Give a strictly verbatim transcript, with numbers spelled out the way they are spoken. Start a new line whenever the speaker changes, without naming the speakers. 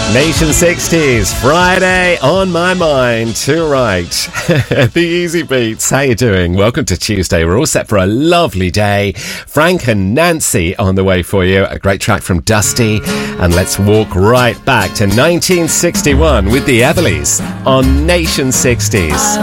Nation sixties, Friday on my mind. Too right. The Easy Beats. How you doing? Welcome to Tuesday. We're all set for a lovely day. Frank and Nancy on the way for you. A great track from Dusty. And let's walk right back to nineteen sixty-one with the Everlys on Nation sixties.